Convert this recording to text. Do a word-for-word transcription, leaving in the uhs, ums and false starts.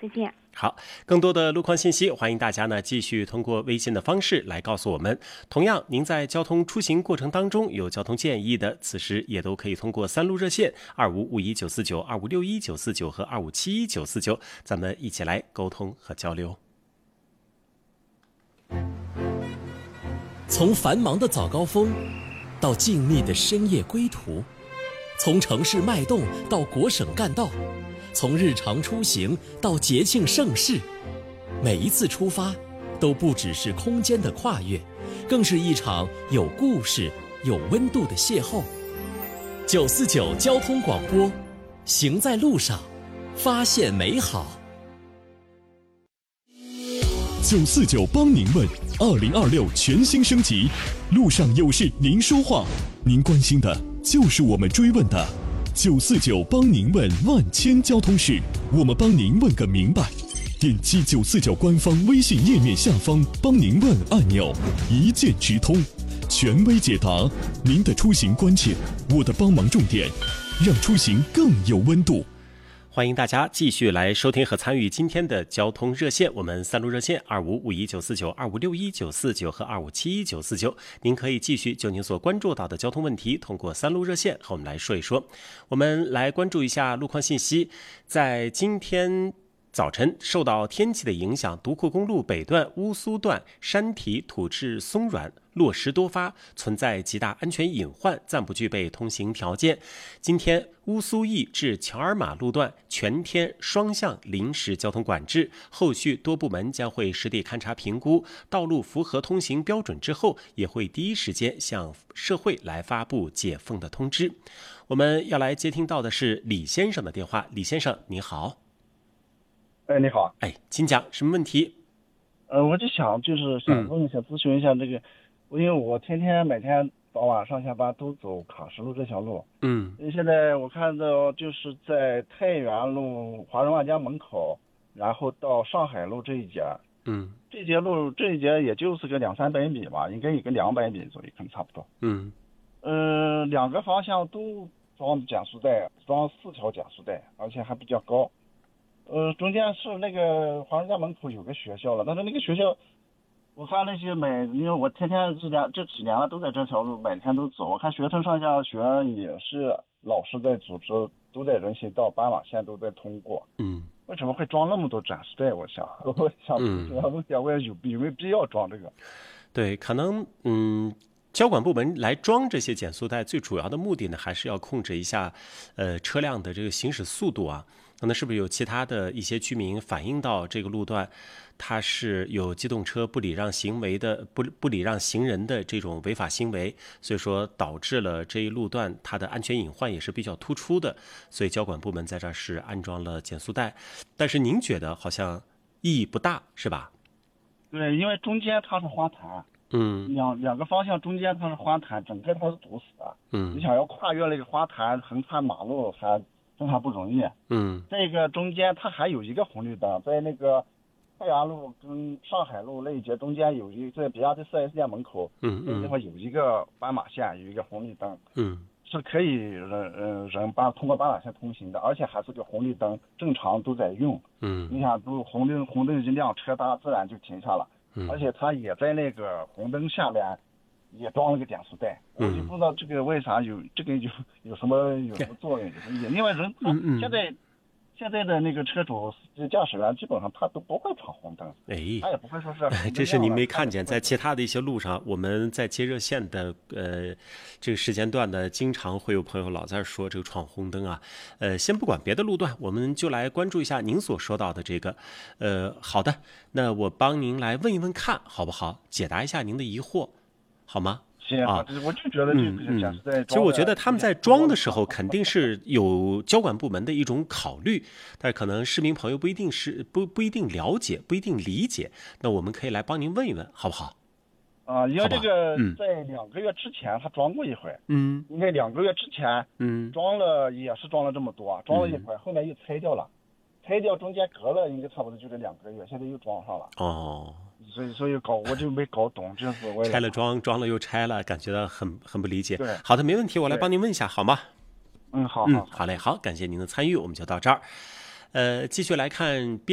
再见。 好，更多的路况信息，欢迎大家呢继续通过微信的方式来告诉我们。同样，您在交通出行过程当中有交通建议的，此时也都可以通过三路热线二五五一九四九、二五六一九四九和二五七一九四九，咱们一起来沟通和交流。 从繁忙的早高峰到静谧的深夜归途，从城市脉动到国省干道，从日常出行到节庆盛事，每一次出发都不只是空间的跨越，更是一场有故事、有温度的邂逅。九四九交通广播，行在路上，发现美好。 九四九帮您问，二零二六全新升级，路上有事您说话，您关心的就是我们追问的。九四九帮您问万千交通事，我们帮您问个明白。点击九四九官方微信页面下方帮您问按钮，一键直通，权威解答您的出行关切，我的帮忙重点，让出行更有温度。 欢迎大家继续来收听和参与今天的交通热线，我们三路热线二五五一九四九、二五六一九四九和二五七一九四九，您可以继续就您所关注到的交通问题，通过三路热线和我们来说一说。我们来关注一下路况信息，在今天早晨受到天气的影响，独库公路北段乌苏段山体土质松软，落石多发，存在极大安全隐患，暂不具备通行条件。今天乌苏驿至乔尔马路段全天双向临时交通管制，后续多部门将会实地勘察评估，道路符合通行标准之后，也会第一时间向社会来发布解封的通知。我们要来接听到的是李先生的电话。李先生你好。 哎，你好。 哎，请讲，什么问题？ 呃，我就想就是想问一下、嗯、咨询一下这个，因为我天天每天早晚上下班都走卡石路这条路。 嗯。 现在我看到就是在太原路华润万家门口，然后到上海路这一节。 嗯。 这节路这一节也就是个两三百米吧，应该有个两百米左右，可能差不多。 嗯。 呃，两个方向都装减速带，装四条减速带，而且还比较高。呃，中间是那个华人家门口有个学校了，但是那个学校，我看那些每，因为我天天这两这几年了都在这条路每天都走，我看学生上下学也是老师在组织，都在人行道、斑马线都在通过。 嗯， 为什么会装那么多展示带？我想，我想主要问题，我也有有没有必要装这个？ 对，可能嗯。交管部门来装这些减速带，最主要的目的呢，还是要控制一下，呃，车辆的这个行驶速度啊。可能是不是有其他的一些居民反映到这个路段，它是有机动车不礼让行为的不不礼让行人的这种违法行为，所以说导致了这一路段它的安全隐患也是比较突出的，所以交管部门在这儿是安装了减速带。但是您觉得好像意义不大，是吧？ 对，因为中间它是花坛。 嗯， 两两个方向中间它是花坛，整个它是堵死的。 嗯， 你想要跨越那个花坛横穿马路还真还不容易。 嗯， 这个中间它还有一个红绿灯，在那个太原路跟上海路那一节中间有一个，在比亚迪 四 S 店门口， 嗯嗯， 那地方有一个斑马线，有一个红绿灯。 嗯， 是可以人嗯人斑通过斑马线通行的，而且还是个红绿灯，正常都在用。 嗯， 你想都红绿红灯一亮，车大自然就停下了。而且它也在那个红灯下面也装了个减速带，我就不知道这个为啥有这个有有什么有什么作用，因为人他现在现在的那个车主驾驶员基本上他都不会闯红灯， 哎， 他也不会说是。 这是您没看见，在其他的一些路上，我们在接热线的呃这个时间段呢，经常会有朋友老在说这个闯红灯啊。呃，先不管别的路段，我们就来关注一下您所说到的这个。呃，好的，那我帮您来问一问看好不好？解答一下您的疑惑，好吗？ 啊，我就觉得这个减速带， 其实我觉得他们在装的时候肯定是有交管部门的一种考虑，但是可能市民朋友不一定是不不一定了解，不一定理解。那我们可以来帮您问一问，好不好？ 啊，因为这个在两个月之前他装过一回， 嗯， 应该两个月之前， 嗯， 装了也是装了这么多，装了一回，后面又拆掉了，拆掉中间隔了应该差不多就这两个月，现在又装上了。 哦。 所以，所以搞我就没搞懂，这是我拆了装，装了又拆了，感觉到很很不理解。 对， 好的，没问题，我来帮您问一下，好吗？ 嗯，好， 嗯，好嘞，好，感谢您的参与，我们就到这儿。呃，继续来看。